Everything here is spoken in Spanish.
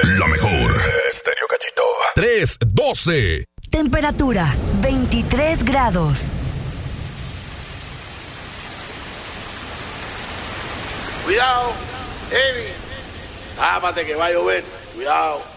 La mejor. Estéreo Gallito. 312. Temperatura 23 grados. Cuidado, Evi. Tápate que va a llover. Cuidado.